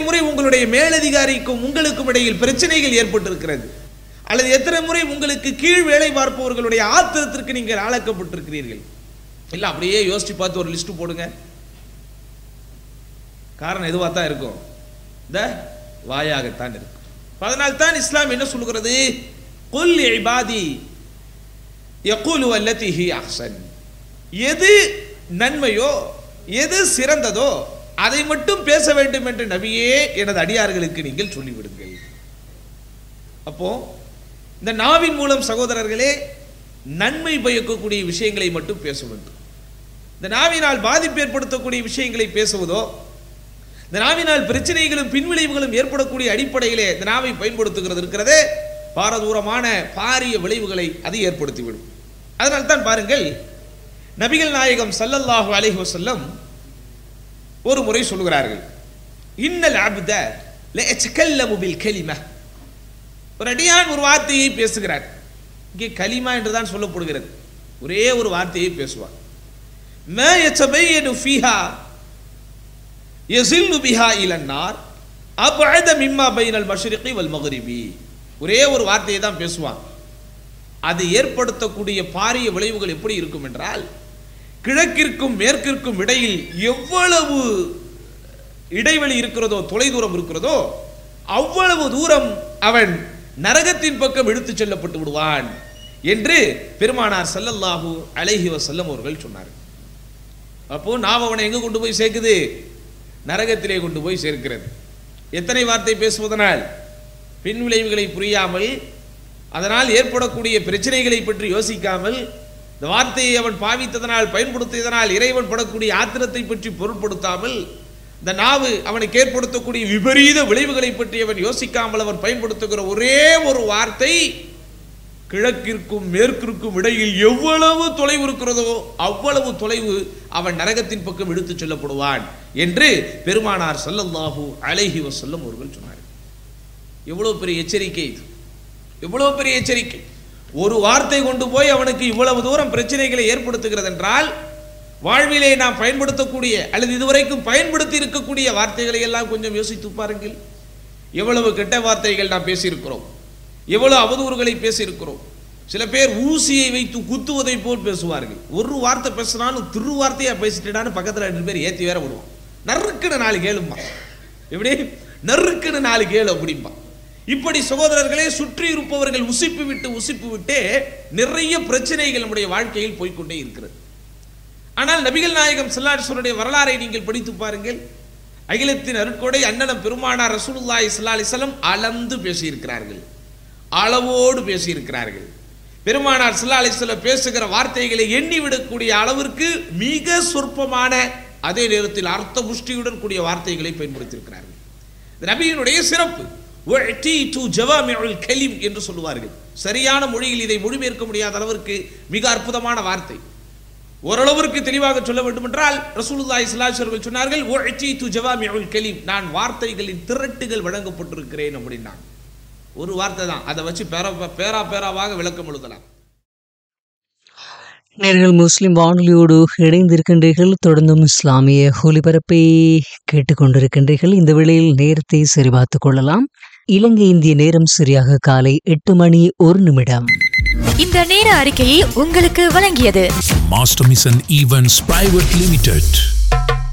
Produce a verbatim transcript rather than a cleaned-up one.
முறை உங்களுடைய மேலதிகாரிக்கும் உங்களுக்கும் இடையில் பிரச்சனைகள் ஏற்பட்டிருக்கிறது, அல்லது எத்தனை முறை உங்களுக்கு கீழ் வேலை பார்ப்பவர்களுடைய ஆத்திரத்திற்கு நீங்கள் ஆளாக்கப்பட்டிருக்கிறீர்கள்? இல்லை, அப்படியே யோசிச்சு பார்த்து ஒரு லிஸ்ட் போடுங்க. காரணம் எதுவாக தான் இருக்கும், இந்த வாயாகத்தான் இருக்கும். அதனால் தான் இஸ்லாம் என்ன சொல்கிறது, குல் இபாதி யகூலு அல்லதி ஹி அஹ்சன். எது நன்மையோ எது சிறந்ததோ அதை மட்டும் பேச வேண்டும் என்று நபியே எனது அடியார்களுக்கு நீங்கள் சொல்லிவிடுங்கள். அப்போ இந்த நாவின் மூலம் சகோதரர்களே நன்மை பயக்கக்கூடிய விஷயங்களை மட்டும் பேச வேண்டும். இந்த நாவினால் பாதிப்பு ஏற்படுத்தக்கூடிய விஷயங்களை பேசுவதோ, இந்த நாவினால் பிரச்சனைகளும் பின்விளைவுகளும் ஏற்படக்கூடிய அடிப்படையிலே இந்த நாவை பயன்படுத்துகிறது இருக்கிறதே, பாரதூரமான பாரிய விளைவுகளை அது ஏற்படுத்திவிடும். அதனால் தான் பாருங்கள், நபிகள் நாயகம் ஸல்லல்லாஹு அலைஹி வஸல்லம் ஒரு முறை சொல்கிறார்கள், இன்னல் அப்த லயதகல்லமு பில் கலிமா. ஒரு அடியான் ஒரு வார்த்தையை பேசுகிறார். இங்கே கலிமா என்றுதான் சொல்லப்படுகிறது. ஒரே ஒரு வார்த்தையை பேசுவார். மா யதபையனு ஃபீஹா யஸில்லு பிஹா இலன்னார் அபஅத மிம்மா பைனல் மஷ்ரிகி வல் மக்ரிபி. ஒரே ஒரு வார்த்தையை தான் பேசுவான். அது ஏற்படுத்தக்கூடிய பாரிய விளைவுகள் எப்படி இருக்கும் என்றால், கிழக்கிற்கும் மேற்கிற்கும் இடையில் எவ்வளவு இடைவெளி இருக்கிறதோ, தொலைதூரம் இருக்கிறதோ, அவ்வளவு தூரம் அவன் நரகத்தின் பக்கம் எடுத்துச் செல்லப்பட்டு விடுவான் என்று பெருமானார் ஸல்லல்லாஹு அலைஹி வஸல்லம் அவர்கள் சொன்னார்கள். அப்போ நாம் அவனை எங்க கொண்டு போய் சேர்க்குது, நரகத்திலே கொண்டு போய் சேர்க்கிறது. எத்தனை வார்த்தை பேசுவதனால் பின் விளைவுகளை புரியாமல், அதனால் ஏற்படக்கூடிய பிரச்சனைகளை பற்றி யோசிக்காமல், இந்த வார்த்தையை அவன் பாவித்ததனால் பயன்படுத்தியதனால் இறைவன் படக்கூடிய ஆத்திரத்தை பற்றி பொருட்படுத்தாமல், இந்த நாவு அவனுக்கு ஏற்படுத்தக்கூடிய விபரீத விளைவுகளை பற்றி அவன் யோசிக்காமல் அவன் பயன்படுத்துகிற ஒரே ஒரு வார்த்தை, கிழக்கிற்கும் மேற்கிற்கும் இடையில் எவ்வளவு தொலைவு இருக்கிறதோ அவ்வளவு தொலைவு அவன் நரகத்தின் பக்கம் எடுத்துச் செல்லப்படுவான் என்று பெருமானார் ஸல்லல்லாஹு அலைஹி வஸல்லம் அவர்கள் சொன்னார்கள். எவ்வளவு பெரிய எச்சரிக்கை இது, எவ்வளவு பெரிய எச்சரிக்கை. ஒரு வார்த்தை கொண்டு போய் அவனுக்கு இவ்வளவு தூரம் பிரச்சனைகளை ஏற்படுத்துகிறது என்றால், வாழ்விலே நாம் பயன்படுத்தக்கூடிய அல்லது இதுவரைக்கும் பயன்படுத்தி இருக்கக்கூடிய வார்த்தைகளை எல்லாம் கொஞ்சம் யோசித்து பாருங்கள். எவ்வளவு கெட்ட வார்த்தைகள் நாம் பேசியிருக்கிறோம், எவ்வளவு அவதூறுகளை பேசியிருக்கிறோம். சில பேர் ஊசியை வைத்து குத்துவதை போல் பேசுவார்கள். ஒரு வார்த்தை பேசினாலும் திரு வார்த்தையா பேசிட்டான்னு பக்கத்தில் ரெண்டு பேர் ஏற்றி வேற விடுவான். நறுக்குன்னு நாலு கேளுமா, எப்படி நறுக்குன்னு நாலு கேளு அப்படிம்பா. இப்படி சகோதரர்களே சுற்றி இருப்பவர்கள் உசிப்பு விட்டு உசிப்பு விட்டு நிறைய பிரச்சனைகள் நம்முடைய வாழ்க்கையில் போய்கொண்டே இருக்கிறது. ஆனால் நபிகள் நாயகம் ஸல்லல்லாஹு அலைஹி வஸல்லம் வரலாறை நீங்கள் படித்து பாருங்கள். அகிலத்தின் அருட்கொடை அண்ணலம் பெருமானார் ரசூலுல்லாஹி ஸல்லல்லாஹு அலைஹி வஸல்லம் அளந்து பேசியிருக்கிறார்கள், அளவோடு பேசியிருக்கிறார்கள். பெருமானார் ஸல்லல்லாஹு அலைஹி வஸல்லம் பேசுகிற வார்த்தைகளை எண்ணிவிடக்கூடிய அளவிற்கு மிக சொற்பமான, அதே நேரத்தில் அர்த்த புஷ்டியுடன் கூடிய வார்த்தைகளை பயன்படுத்தியிருக்கிறார்கள். நபியினுடைய சிறப்பு கலீம் என்று சொல்லுவார்கள். சரியான மொழியில் இதை மொழிபெயர்க்க முடியாத அளவிற்கு மிக அற்புதமான வார்த்தை. ஓரளவிற்கு தெளிவாக சொல்ல வேண்டும் என்றால் ரசூலுல்லாஹி ஸல்லல்லாஹு அலைஹி வஸல்லம் சொன்னார்கள், உஅதீது ஜவாமிஉல் கலீம், நான் வார்த்தைகளின் திரட்டுகள் வழங்கப்பட்டிருக்கிறேன் அப்படின்னா. ஒரு வார்த்தை தான், அதை வச்சு பேரா பேரா பேராவாக விளக்கம் எழுதலாம். நேர்கள் முஸ்லிம் வானொலியோடு இணைந்திருக்கின்றீர்கள். தொடர்ந்தும் இஸ்லாமிய ஒலிபரப்பை கேட்டுக்கொண்டிருக்கின்றீர்கள். இந்த வேளையில் நேரத்தை சரிபார்த்துக் கொள்ளலாம். இலங்கை இந்திய நேரம் சரியாக காலை எட்டு மணி ஒரு நிமிடம். இந்த நேர அறிக்கையை உங்களுக்கு வழங்கியது master mission events private limited.